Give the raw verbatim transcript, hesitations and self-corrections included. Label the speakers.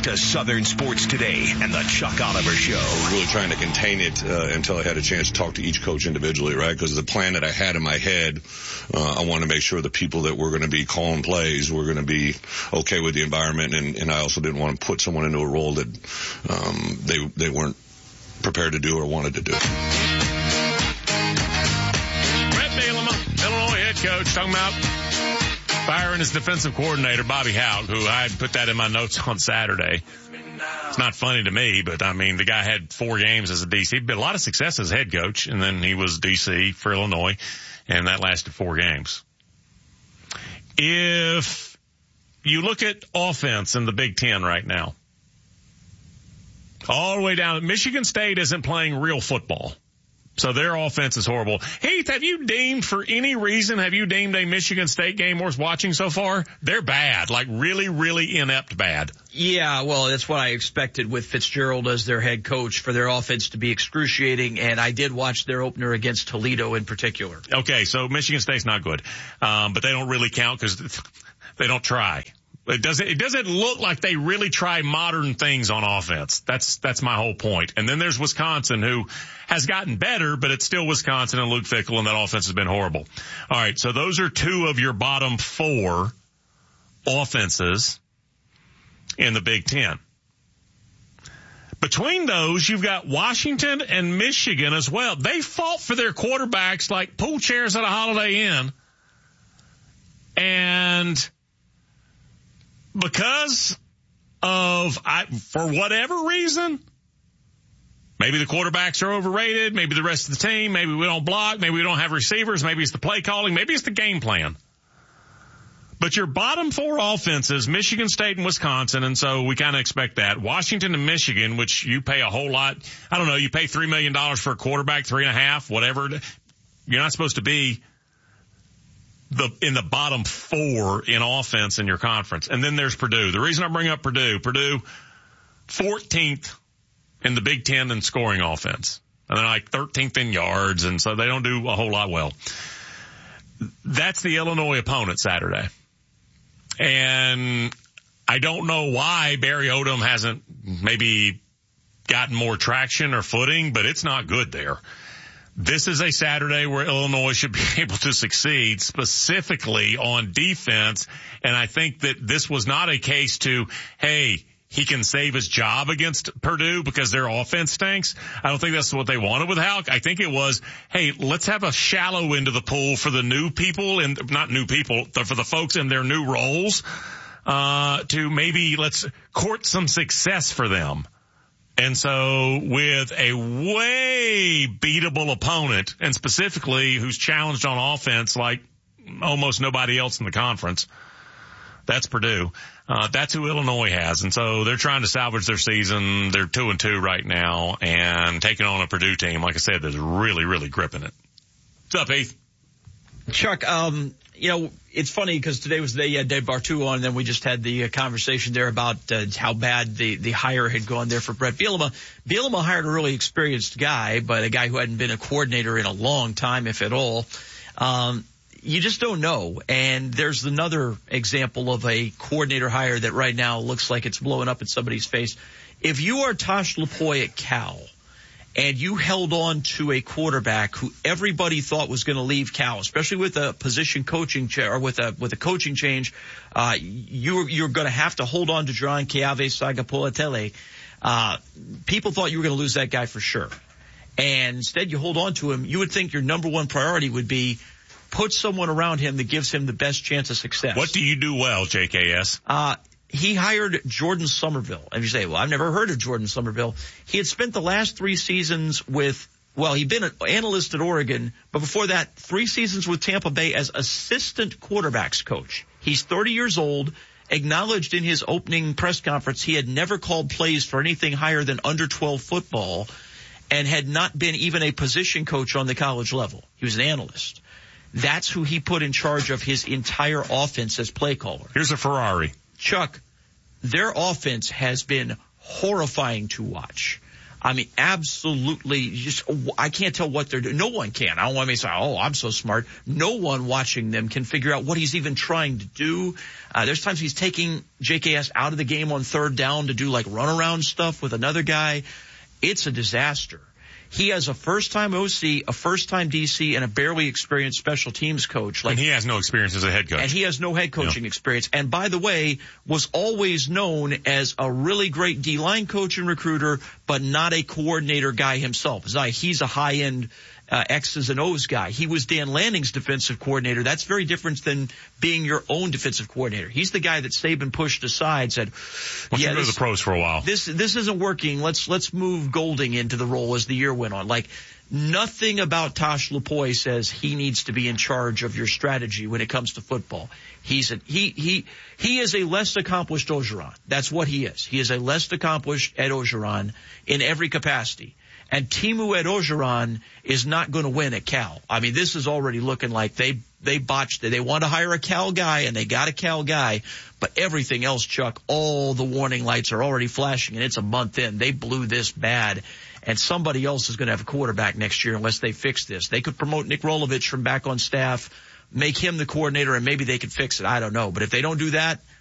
Speaker 1: to Southern Sports Today and the Chuck Oliver Show.
Speaker 2: Really trying to contain it uh, until I had a chance to talk to each coach individually, right? Because the plan that I had in my head, uh, I wanted to make sure the people that were going to be calling plays were going to be okay with the environment, and, and I also didn't want to put someone into a role that um, they they weren't prepared to do or wanted to do.
Speaker 3: Brett Bielema, Illinois head coach, talking about firing his defensive coordinator, Bobby Hauck, who I had put that in my notes on Saturday. It's not funny to me, but I mean, the guy had four games as a D C. He'd had a lot of success as head coach, and then he was D C for Illinois, and that lasted four games. If you look at offense in the Big Ten right now, all the way down, Michigan State isn't playing real football. So their offense is horrible. Heath, have you deemed for any reason, have you deemed a Michigan State game worth watching so far? They're bad, like really, really inept bad.
Speaker 4: Yeah, well, that's what I expected with Fitzgerald as their head coach, for their offense to be excruciating, and I did watch their opener against Toledo in particular.
Speaker 3: Okay, so Michigan State's not good, um, but they don't really count because they don't try. It doesn't, it doesn't look like they really try modern things on offense. That's, that's my whole point. And then there's Wisconsin, who has gotten better, but it's still Wisconsin and Luke Fickell, and that offense has been horrible. All right. So those are two of your bottom four offenses in the Big Ten. Between those, you've got Washington and Michigan as well. They fought for their quarterbacks like pool chairs at a Holiday Inn. And because of, I, for whatever reason, maybe the quarterbacks are overrated, maybe the rest of the team, maybe we don't block, maybe we don't have receivers, maybe it's the play calling, maybe it's the game plan. But your bottom four offenses, Michigan State and Wisconsin, and so we kind of expect that. Washington and Michigan, which you pay a whole lot, I don't know, you pay three million dollars for a quarterback, three and a half, whatever. You're not supposed to be the in the bottom four in offense in your conference. And then there's Purdue. The reason I bring up Purdue, Purdue fourteenth in the Big Ten in scoring offense. And they're like thirteenth in yards, and so they don't do a whole lot well. That's the Illinois opponent Saturday. And I don't know why Barry Odom hasn't maybe gotten more traction or footing, but it's not good there. This is a Saturday where Illinois should be able to succeed, specifically on defense. And I think that this was not a case to, hey, he can save his job against Purdue because their offense stinks. I don't think that's what they wanted with Hauck. I think it was, hey, let's have a shallow end of the pool for the new people, and not new people, for the folks in their new roles, uh, to maybe let's court some success for them. And so with a way beatable opponent, and specifically who's challenged on offense like almost nobody else in the conference, that's Purdue. Uh, that's who Illinois has. And so they're trying to salvage their season. They're two and two right now, and taking on a Purdue team, like I said, that's really, really gripping it. What's up, Heath?
Speaker 4: Chuck, um, you know, it's funny because today was the day you had Dave Bartu on, and then we just had the uh, conversation there about uh, how bad the, the hire had gone there for Brett Bielema. Bielema hired a really experienced guy, but a guy who hadn't been a coordinator in a long time, if at all. Um, you just don't know. And there's another example of a coordinator hire that right now looks like it's blowing up in somebody's face. If you are Tosh Lupoi at Cal, and you held on to a quarterback who everybody thought was going to leave Cal, especially with a position coaching cha- or with a with a coaching change, uh, you're you're going to have to hold on to John Keave Sagapolatele. Uh, people thought you were going to lose that guy for sure, and instead you hold on to him. You would think your number one priority would be put someone around him that gives him the best chance of success.
Speaker 3: What do you do well, J K S?
Speaker 4: Uh, He hired Jordan Somerville. And you say, well, I've never heard of Jordan Somerville. He had spent the last three seasons with, well, he'd been an analyst at Oregon, but before that, three seasons with Tampa Bay as assistant quarterbacks coach. He's thirty years old, acknowledged in his opening press conference he had never called plays for anything higher than under twelve football and had not been even a position coach on the college level. He was an analyst. That's who he put in charge of his entire offense as play caller.
Speaker 3: Here's a Ferrari.
Speaker 4: Chuck, their offense has been horrifying to watch. I mean, absolutely, just, I can't tell what they're doing. No one can. I don't want me to say, oh, I'm so smart. No one watching them can figure out what he's even trying to do. Uh, there's times he's taking J K S out of the game on third down to do like runaround stuff with another guy. It's a disaster. He has a first-time O C, a first-time D C, and a barely experienced special teams coach. Like,
Speaker 3: and he has no experience as a head coach.
Speaker 4: And he has no head coaching
Speaker 3: yeah.
Speaker 4: experience. And by the way, was always known as a really great D-line coach and recruiter, but not a coordinator guy himself. He's a high-end uh, X's and O's guy. He was Dan Lanning's defensive coordinator. That's very different than being your own defensive coordinator. He's the guy that Saban pushed aside, said,
Speaker 3: well,
Speaker 4: yeah,
Speaker 3: he was the pros for a while.
Speaker 4: This, this isn't working. Let's, let's move Golding into the role as the year went on. Like, nothing about Tosh Lupoi says he needs to be in charge of your strategy when it comes to football. He's a, he, he, he is a less accomplished Orgeron. That's what he is. He is a less accomplished Ed Orgeron in every capacity. And Timu Ed Orgeron is not going to win at Cal. I mean, this is already looking like they, they botched it. They want to hire a Cal guy, and they got a Cal guy. But everything else, Chuck, all the warning lights are already flashing, and it's a month in. They blew this bad. And somebody else is going to have a quarterback next year unless they fix this. They could promote Nick Rolovich from back on staff, make him the coordinator, and maybe they could fix it. I don't know. But if they don't do that,